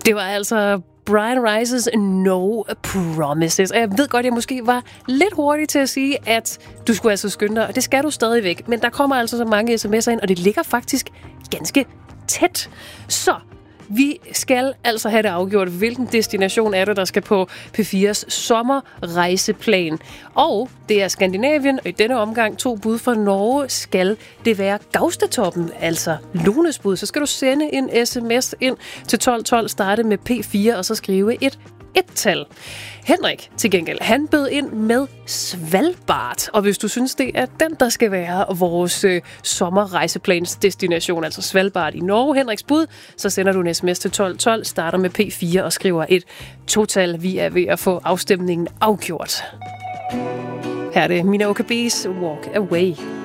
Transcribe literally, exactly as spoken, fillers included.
Det var altså Brian Rice's No Promises. Og jeg ved godt, at jeg måske var lidt hurtig til at sige, at du skulle altså skynde dig, og det skal du stadigvæk. Men der kommer altså så mange sms'er ind, og det ligger faktisk ganske tæt. Så vi skal altså have det afgjort, hvilken destination er det, der skal på P fires sommerrejseplan. Og det er Skandinavien, og i denne omgang to bud fra Norge. Skal det være Gaustatoppen, altså Lones bud, så skal du sende en sms ind til tolv tolv, starte med P fire, og så skrive et et-tal. Henrik, til gengæld, han bød ind med Svalbard. Og hvis du synes, det er den, der skal være vores øh, sommerrejseplans destination, altså Svalbard i Norge, Henriks bud, så sender du en sms til tolv tolv, starter med P fire og skriver et total. Vi er ved at få afstemningen afgjort. Her er det Mina O K B's Walk Away.